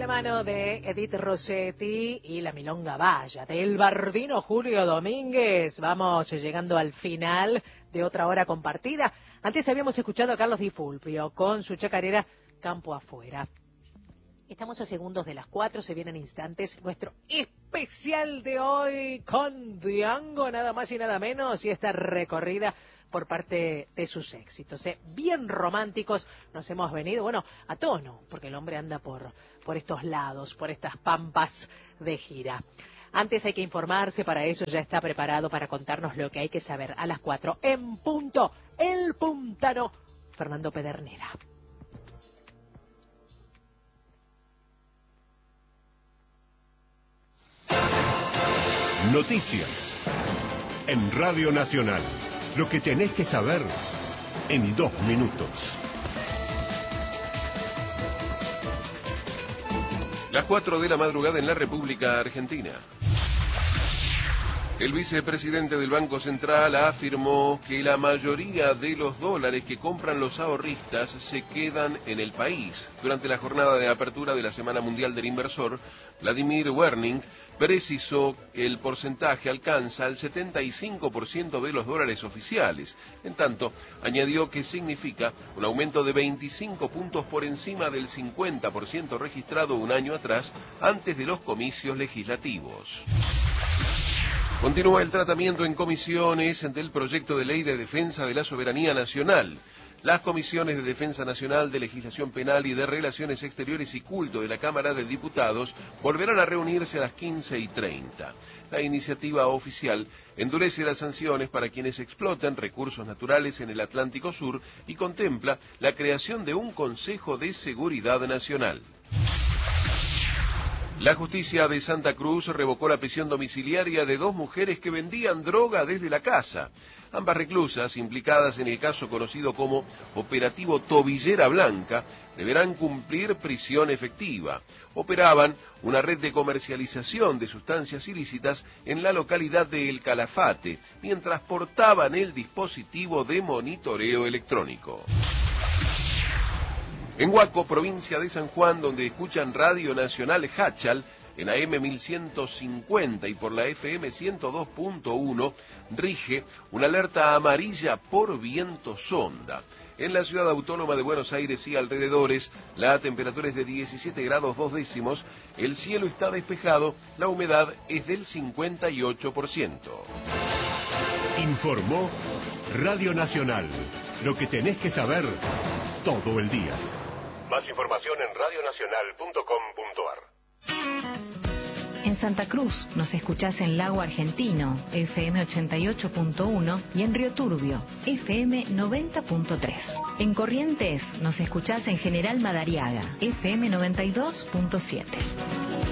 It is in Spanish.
mano de Edith Rossetti y la Milonga Valla, del bardino Julio Domínguez. Vamos llegando al final de otra hora compartida. Antes habíamos escuchado a Carlos Di Fulvio con su chacarera Campo Afuera. Estamos a segundos de las 4, se vienen instantes nuestro especial de hoy con Diango, nada más y nada menos, y esta recorrida por parte de sus éxitos. Bien románticos nos hemos venido, bueno, a tono, porque el hombre anda por estos lados, por estas pampas de gira. Antes hay que informarse, para eso ya está preparado para contarnos lo que hay que saber a las 4 en punto, el puntano Fernando Pedernera. Noticias en Radio Nacional. Lo que tenés que saber en 2 minutos. Las 4 de la madrugada en la República Argentina. El vicepresidente del Banco Central afirmó que la mayoría de los dólares que compran los ahorristas se quedan en el país. Durante la jornada de apertura de la Semana Mundial del Inversor, Vladimir Werning precisó que el porcentaje alcanza el 75% de los dólares oficiales. En tanto, añadió que significa un aumento de 25 puntos por encima del 50% registrado un año atrás, antes de los comicios legislativos. Continúa el tratamiento en comisiones del proyecto de ley de defensa de la soberanía nacional. Las comisiones de Defensa Nacional, de Legislación Penal y de Relaciones Exteriores y Culto de la Cámara de Diputados volverán a reunirse a las 15:30. La iniciativa oficial endurece las sanciones para quienes explotan recursos naturales en el Atlántico Sur y contempla la creación de un Consejo de Seguridad Nacional. La justicia de Santa Cruz revocó la prisión domiciliaria de 2 mujeres que vendían droga desde la casa. Ambas reclusas, implicadas en el caso conocido como Operativo Tobillera Blanca, deberán cumplir prisión efectiva. Operaban una red de comercialización de sustancias ilícitas en la localidad de El Calafate, mientras portaban el dispositivo de monitoreo electrónico. En Huaco, provincia de San Juan, donde escuchan Radio Nacional Hachal, en AM 1150 y por la FM 102.1, rige una alerta amarilla por viento sonda. En la ciudad autónoma de Buenos Aires y alrededores, la temperatura es de 17 grados 2 décimos, el cielo está despejado, la humedad es del 58%. Informó Radio Nacional. Lo que tenés que saber todo el día. Más información en radionacional.com.ar. En Santa Cruz nos escuchás en Lago Argentino, FM 88.1, y en Río Turbio, FM 90.3. En Corrientes nos escuchás en General Madariaga, FM 92.7.